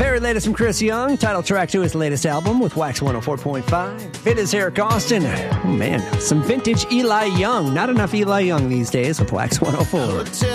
Very latest from Chris Young, title track to his latest album with Wax 104.5. It is Eric Austin. Oh man, some vintage Eli Young. Not enough Eli Young these days with Wax 104.